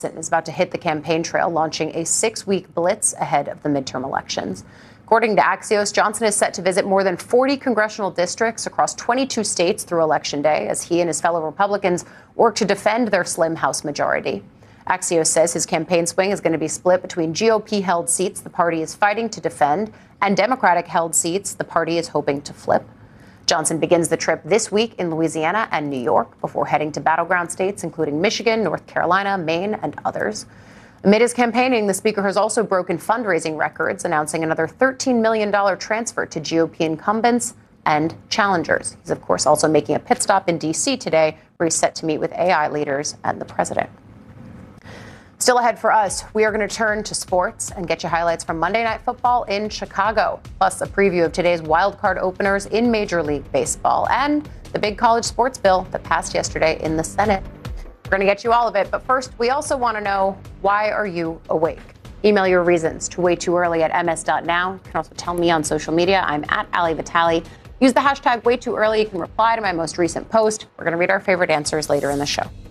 is about to hit the campaign trail, launching a 6-week blitz ahead of the midterm elections. According to Axios, Johnson is set to visit more than 40 congressional districts across 22 states through Election Day as he and his fellow Republicans work to defend their slim House majority. Axios says his campaign swing is going to be split between GOP-held seats the party is fighting to defend and Democratic-held seats the party is hoping to flip. Johnson begins the trip this week in Louisiana and New York before heading to battleground states, including Michigan, North Carolina, Maine, and others. Amid his campaigning, the speaker has also broken fundraising records, announcing another $13 million transfer to GOP incumbents and challengers. He's, of course, also making a pit stop in D.C. today, where he's set to meet with AI leaders and the president. Still ahead for us, we are going to turn to sports and get you highlights from Monday Night Football in Chicago, plus a preview of today's wildcard openers in Major League Baseball and the big college sports bill that passed yesterday in the Senate. We're going to get you all of it, but first, we also want to know, why are you awake? Email your reasons to waytooearly@ms.now. You can also tell me on social media. I'm at Ali Vitali. Use the hashtag waytooearly. You can reply to my most recent post. We're going to read our favorite answers later in the show.